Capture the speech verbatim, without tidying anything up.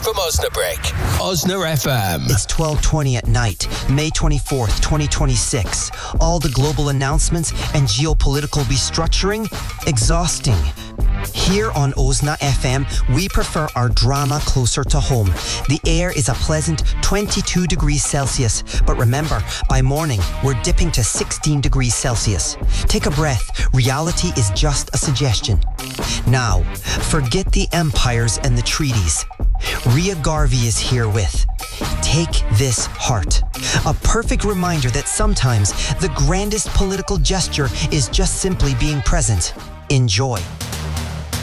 from Osnabrück. Osna F M. It's twelve twenty at night, May twenty-fourth, twenty twenty-six. All the global announcements and geopolitical restructuring? Exhausting. Here on Osna F M, we prefer our drama closer to home. The air is a pleasant twenty-two degrees Celsius, but remember, by morning, we're dipping to sixteen degrees Celsius. Take a breath. Reality is just a suggestion. Now, forget the empires and the treaties. Ria Garvey is here with Take This Heart. A perfect reminder that sometimes the grandest political gesture is just simply being present. Enjoy.